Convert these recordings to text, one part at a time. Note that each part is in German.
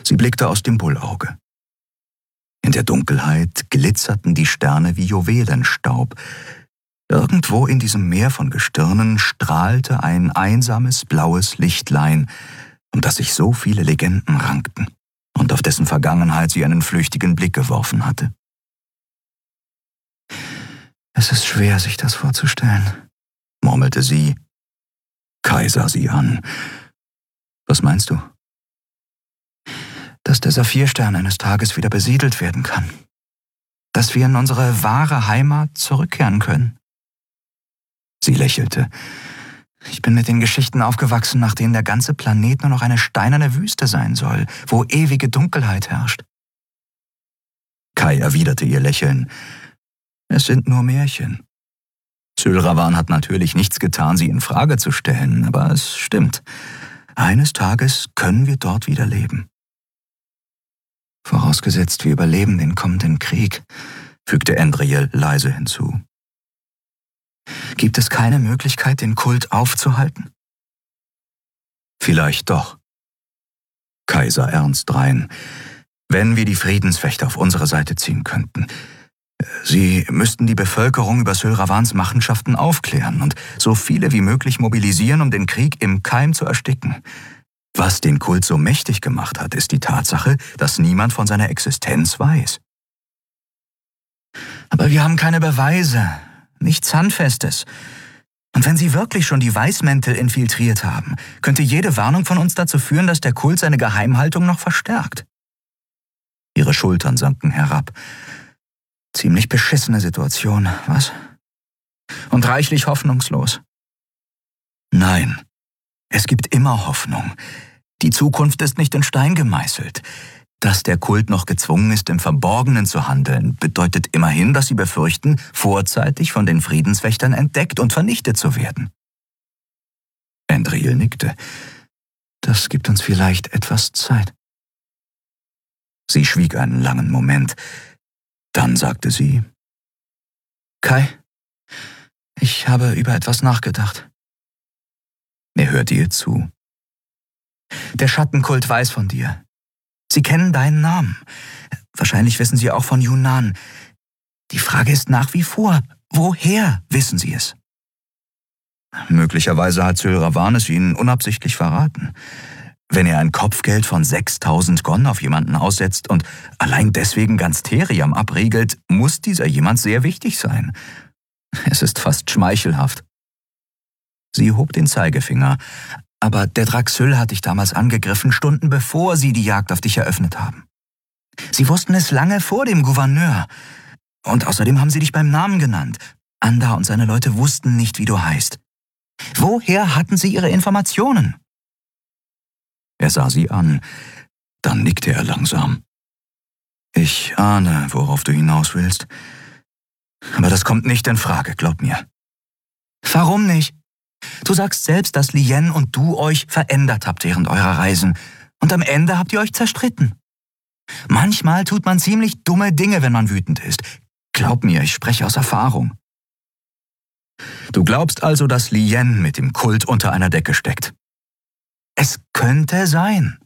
Sie blickte aus dem Bullauge. In der Dunkelheit glitzerten die Sterne wie Juwelenstaub. Irgendwo in diesem Meer von Gestirnen strahlte ein einsames blaues Lichtlein, um das sich so viele Legenden rankten und auf dessen Vergangenheit sie einen flüchtigen Blick geworfen hatte. »Es ist schwer, sich das vorzustellen«, murmelte sie. Kai sah sie an. »Was meinst du?« »Dass der Saphirstern eines Tages wieder besiedelt werden kann. Dass wir in unsere wahre Heimat zurückkehren können.« Sie lächelte. »Ich bin mit den Geschichten aufgewachsen, nach denen der ganze Planet nur noch eine steinerne Wüste sein soll, wo ewige Dunkelheit herrscht.« Kai erwiderte ihr Lächeln. »Es sind nur Märchen.« Sylravan hat natürlich nichts getan, sie in Frage zu stellen, aber es stimmt. Eines Tages können wir dort wieder leben. »Vorausgesetzt, wir überleben den kommenden Krieg«, fügte Andriel leise hinzu. »Gibt es keine Möglichkeit, den Kult aufzuhalten?« »Vielleicht doch.« Kai sah ernst drein. »Wenn wir die Friedenswächter auf unsere Seite ziehen könnten. Sie müssten die Bevölkerung über Sylravans Machenschaften aufklären und so viele wie möglich mobilisieren, um den Krieg im Keim zu ersticken. Was den Kult so mächtig gemacht hat, ist die Tatsache, dass niemand von seiner Existenz weiß.« »Aber wir haben keine Beweise, nichts Handfestes. Und wenn Sie wirklich schon die Weißmäntel infiltriert haben, könnte jede Warnung von uns dazu führen, dass der Kult seine Geheimhaltung noch verstärkt.« Ihre Schultern sanken herab. »Ziemlich beschissene Situation, was? Und reichlich hoffnungslos.« »Nein, es gibt immer Hoffnung. Die Zukunft ist nicht in Stein gemeißelt. Dass der Kult noch gezwungen ist, im Verborgenen zu handeln, bedeutet immerhin, dass sie befürchten, vorzeitig von den Friedenswächtern entdeckt und vernichtet zu werden.« Andriel nickte. »Das gibt uns vielleicht etwas Zeit.« Sie schwieg einen langen Moment. Dann sagte sie: »Kai, ich habe über etwas nachgedacht.« Er hörte ihr zu. »Der Schattenkult weiß von dir. Sie kennen deinen Namen. Wahrscheinlich wissen sie auch von Yunnan. Die Frage ist nach wie vor, woher wissen sie es?« »Möglicherweise hat Sylravan es ihnen unabsichtlich verraten. Wenn er ein Kopfgeld von 6000 Gon auf jemanden aussetzt und allein deswegen ganz Theriam abriegelt, muss dieser jemand sehr wichtig sein. Es ist fast schmeichelhaft.« Sie hob den Zeigefinger. »Aber der Draxyl hat dich damals angegriffen, Stunden bevor sie die Jagd auf dich eröffnet haben. Sie wussten es lange vor dem Gouverneur. Und außerdem haben sie dich beim Namen genannt. Anda und seine Leute wussten nicht, wie du heißt. Woher hatten sie ihre Informationen?« Er sah sie an. Dann nickte er langsam. »Ich ahne, worauf du hinaus willst. Aber das kommt nicht in Frage, glaub mir.« »Warum nicht? Du sagst selbst, dass Lien und du euch verändert habt während eurer Reisen. Und am Ende habt ihr euch zerstritten. Manchmal tut man ziemlich dumme Dinge, wenn man wütend ist. Glaub mir, ich spreche aus Erfahrung.« »Du glaubst also, dass Lien mit dem Kult unter einer Decke steckt?« »Es könnte sein.«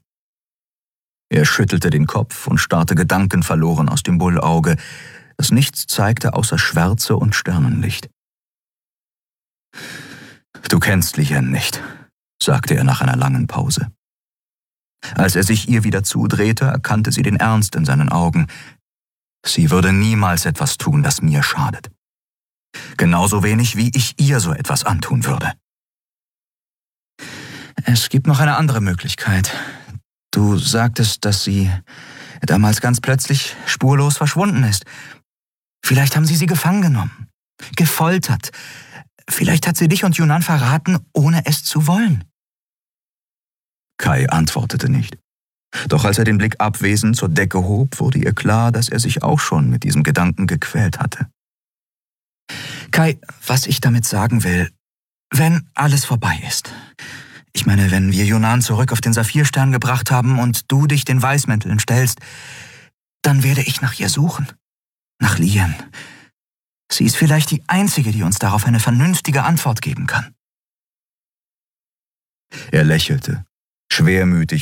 Er schüttelte den Kopf und starrte gedankenverloren aus dem Bullauge, das nichts zeigte außer Schwärze und Sternenlicht. »Du kennst Lien nicht«, sagte er nach einer langen Pause. Als er sich ihr wieder zudrehte, erkannte sie den Ernst in seinen Augen. Sie würde niemals etwas tun, das mir schadet. Genauso wenig, wie ich ihr so etwas antun würde. »Es gibt noch eine andere Möglichkeit. Du sagtest, dass sie damals ganz plötzlich spurlos verschwunden ist. Vielleicht haben sie gefangen genommen, gefoltert. Vielleicht hat sie dich und Yunnan verraten, ohne es zu wollen.« Kai antwortete nicht. Doch als er den Blick abwesend zur Decke hob, wurde ihr klar, dass er sich auch schon mit diesem Gedanken gequält hatte. »Kai, was ich damit sagen will, wenn alles vorbei ist. Ich meine, wenn wir Yunnan zurück auf den Saphirstern gebracht haben und du dich den Weißmänteln stellst, dann werde ich nach ihr suchen. Nach Lien. Sie ist vielleicht die Einzige, die uns darauf eine vernünftige Antwort geben kann.« Er lächelte, schwermütig